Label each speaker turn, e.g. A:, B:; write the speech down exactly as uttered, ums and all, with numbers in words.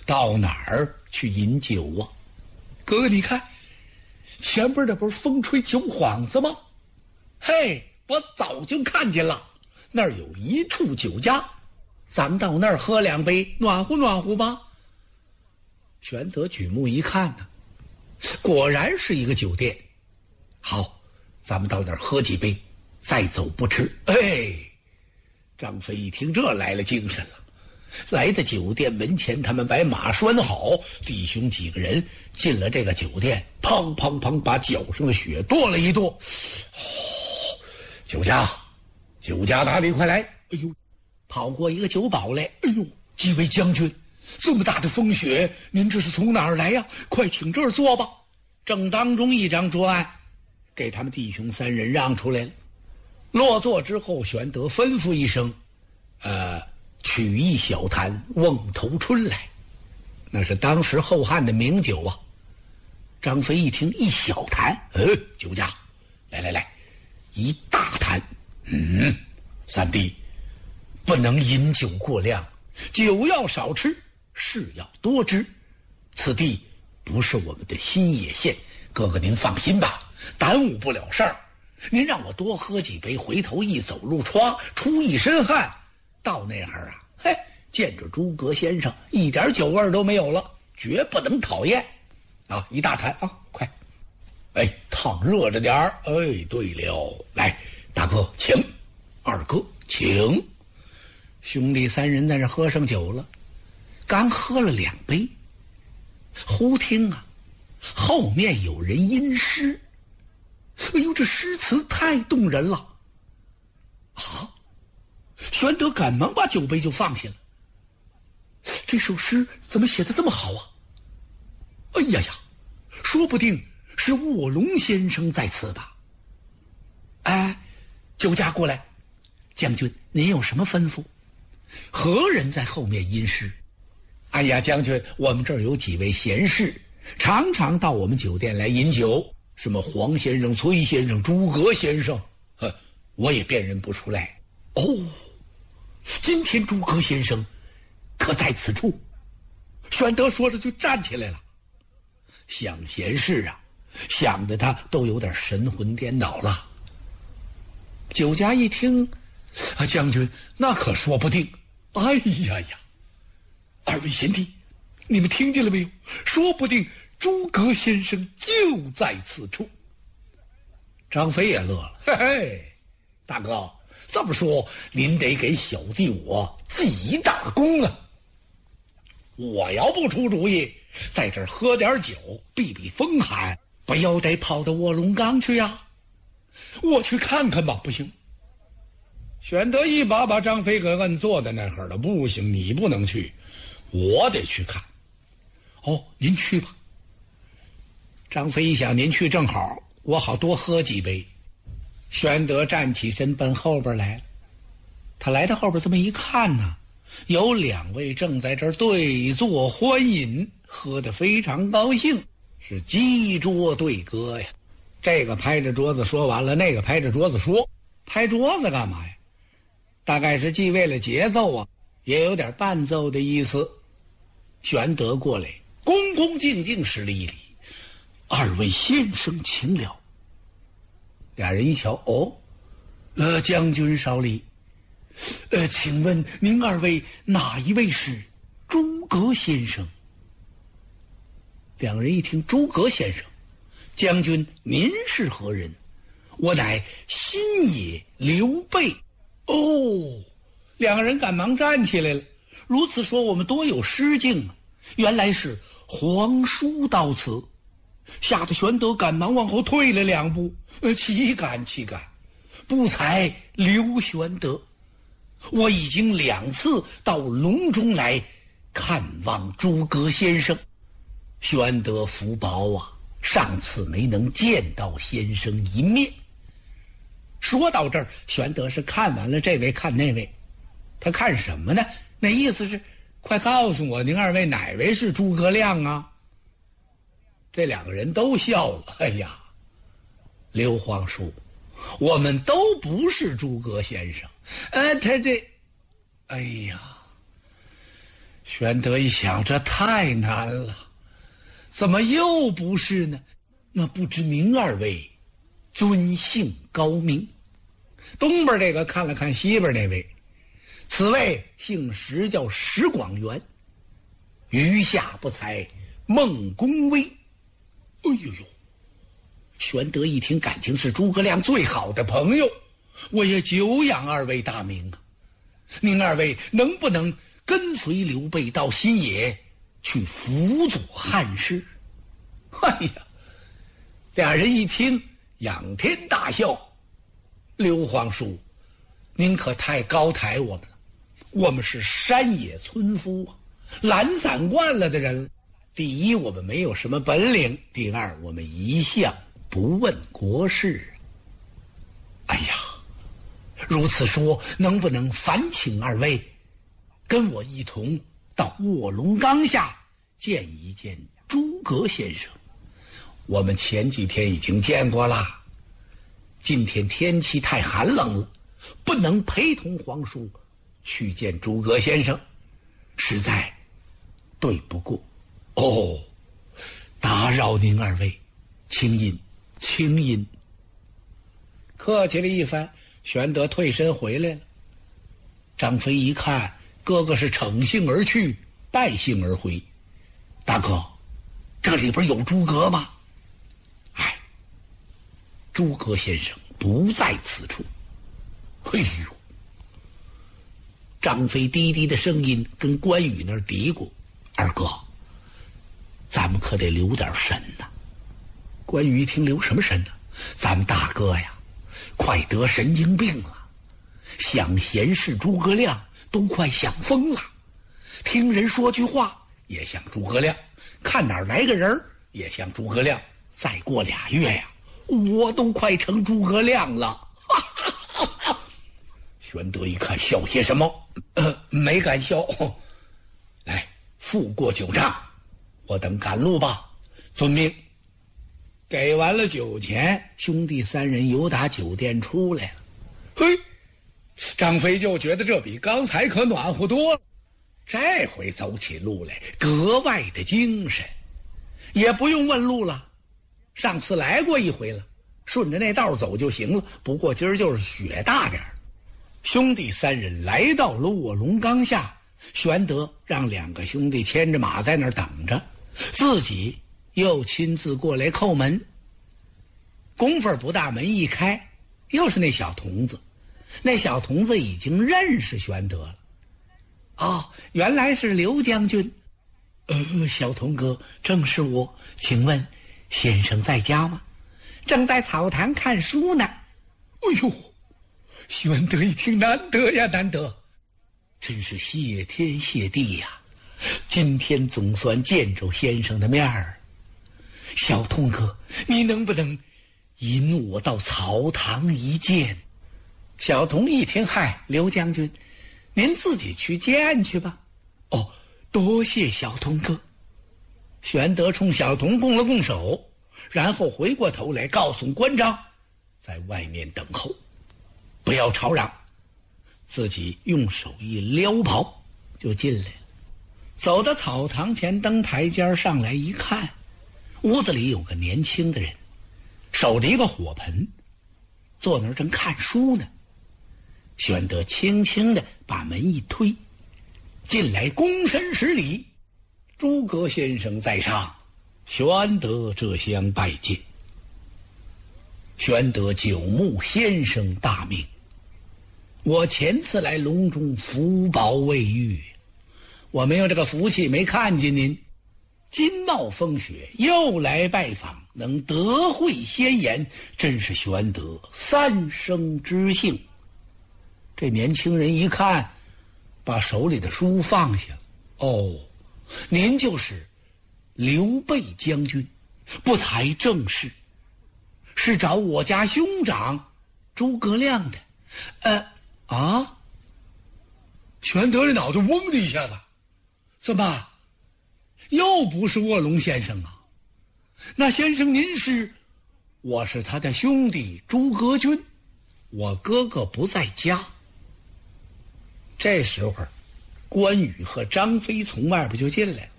A: 到哪儿去饮酒啊？哥哥，你看，前边那不是风吹酒幌子吗？嘿，我早就看见了，那儿有一处酒家，咱们到那儿喝两杯，暖乎暖乎吧。玄德举目一看呢，果然是一个酒店。好，咱们到那儿喝几杯，再走不迟。哎，张飞一听这来了精神了，来到酒店门前，他们把马拴好，弟兄几个人进了这个酒店，砰砰砰把脚上的血跺了一跺。哦，酒家，酒家哪里？快来！哎呦，跑过一个酒保来。哎呦，几位将军，这么大的风雪，您这是从哪儿来呀？快请这儿坐吧。正当中一张桌案，给他们弟兄三人让出来了。落座之后，玄德吩咐一声，呃，取一小坛瓮头春来，那是当时后汉的名酒啊。张飞一听一小坛，呃，酒家，来来来，一大坛。嗯，三弟，不能饮酒过量，酒要少吃，事要多知。此地不是我们的新野县，哥哥您放心吧，耽误不了事儿。您让我多喝几杯，回头一走路歘出一身汗，到那儿啊，嘿，见着诸葛先生一点酒味都没有了，绝不能讨厌啊！一大坛啊，快！哎，烫热着点儿。哎，对了，来，大哥请，二哥请。兄弟三人在这喝上酒了，刚喝了两杯，忽听啊，后面有人吟诗。哎呦，这诗词太动人了啊！玄德赶忙把酒杯就放下了。这首诗怎么写得这么好啊？哎呀呀，说不定是卧龙先生在此吧？哎，酒家过来，将军您有什么吩咐？何人在后面吟诗？哎呀，将军，我们这儿有几位贤士，常常到我们酒店来饮酒。什么黄先生、崔先生、诸葛先生，呵，我也辨认不出来。哦，今天诸葛先生可在此处？玄德说着就站起来了。想贤士啊，想得他都有点神魂颠倒了。酒家一听，啊，将军那可说不定。哎呀呀，二位贤弟，你们听见了没有？说不定诸葛先生就在此处。张飞也乐了，嘿嘿，大哥，这么说您得给小弟我记大功啊！我要不出主意，在这儿喝点酒，避避风寒，不要得跑到卧龙岗去呀、啊！我去看看吧。不行，玄德一把把张飞给摁坐在那儿了。不行，你不能去，我得去看。哦，您去吧。张飞一想，您去正好，我好多喝几杯。玄德站起身奔后边来了。他来到后边这么一看呢，有两位正在这儿对坐欢饮，喝得非常高兴，是击桌对歌呀。这个拍着桌子说完了，那个拍着桌子说，拍桌子干嘛呀？大概是既为了节奏啊，也有点伴奏的意思。玄德过来，恭恭敬敬施了一礼。二位先生请了。俩人一瞧，哦，呃，将军少礼。呃，请问您二位哪一位是诸葛先生？两人一听诸葛先生，将军您是何人？我乃新野刘备。哦，两个人赶忙站起来了。如此说，我们多有失敬啊！原来是皇叔到此。吓得玄德赶忙往后退了两步，呃，岂敢岂敢，不才刘玄德，我已经两次到隆中来看望诸葛先生，玄德福薄啊，上次没能见到先生一面。说到这儿，玄德是看完了这位看那位，他看什么呢？那意思是，快告诉我，您二位哪位是诸葛亮啊？这两个人都笑了。哎呀，刘皇叔，我们都不是诸葛先生。呃，他这，哎呀， 玄德一想，这太难了，怎么又不是呢？那不知您二位尊姓高明？东边这个看了看西边那位，此位姓石，叫石广元，余下不才孟公威。哎呦呦！玄德一听，感情是诸葛亮最好的朋友，我也久仰二位大名啊！您二位能不能跟随刘备到新野去辅佐汉室？哎呀，俩人一听，仰天大笑。刘皇叔，您可太高抬我们了，我们是山野村夫啊，懒散惯了的人。第一，我们没有什么本领；第二，我们一向不问国事。哎呀，如此说，能不能烦请二位跟我一同到卧龙岗下见一见诸葛先生？我们前几天已经见过了，今天天气太寒冷了，不能陪同皇叔去见诸葛先生，实在对不过。哦，打扰您二位，请引，请引。客气了一番，玄德退身回来了。张飞一看，哥哥是乘兴而去，败兴而回。大哥，这里边有诸葛吗？哎，诸葛先生不在此处。哎呦！张飞低低的声音跟关羽那儿嘀咕：“二哥，咱们可得留点神呐。”关羽一听，留什么神呢？咱们大哥呀，快得神经病了，想闲视诸葛亮都快想疯了，听人说句话也像诸葛亮，看哪儿来个人也像诸葛亮。再过俩月呀，我都快成诸葛亮了。哈哈哈哈！玄德一看，笑些什么？呃，没敢笑。来，付过酒账，我等赶路吧。遵命。给完了酒钱，兄弟三人由打酒店出来了。嘿，张飞就觉得这比刚才可暖和多了，这回走起路来格外的精神，也不用问路了，上次来过一回了，顺着那道走就行了。不过今儿就是雪大点儿。兄弟三人来到了卧龙岗下，玄德让两个兄弟牵着马在那儿等着，自己又亲自过来叩门。功夫不大，门一开，又是那小童子。那小童子已经认识玄德了。哦，原来是刘将军。呃，小童哥，正是我，请问先生在家吗？正在草堂看书呢。哎呦，玄德一听，难得呀，难得，真是谢天谢地呀！今天总算见着先生的面儿。小童哥，你能不能引我到草堂一见？小童一听，嗨，刘将军，您自己去见去吧。哦，多谢小童哥。玄德冲小童拱了拱手，然后回过头来告诉关张，在外面等候，不要吵嚷。自己用手一撩袍就进来了。走到草堂前，登台阶上来一看，屋子里有个年轻的人，守着一个火盆，坐那儿正看书呢。玄德轻轻地把门一推，进来躬身施礼：“诸葛先生在上，玄德这厢拜见。”玄德久慕先生大名，我前次来隆中福保未遇，我没有这个福气，没看见您。今冒风雪又来拜访，能得会先言，真是玄德三生之幸。这年轻人一看，把手里的书放下了。哦，您就是刘备将军，不才正是，是找我家兄长诸葛亮的。呃啊！玄德的脑子嗡的一下子，怎么又不是卧龙先生啊？那先生您是？我是他的兄弟诸葛均，我哥哥不在家。这时候关羽和张飞从外边就进来了。